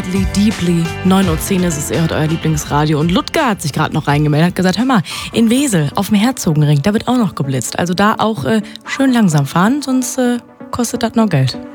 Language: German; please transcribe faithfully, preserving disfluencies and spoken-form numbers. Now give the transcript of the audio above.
Deeply, Deeply. neun Uhr zehn ist es, ihr hört euer Lieblingsradio. Und Ludger hat sich gerade noch reingemeldet, hat gesagt, hör mal, in Wesel auf dem Herzogenring, da wird auch noch geblitzt. Also da auch äh, schön langsam fahren, sonst äh, kostet das noch Geld.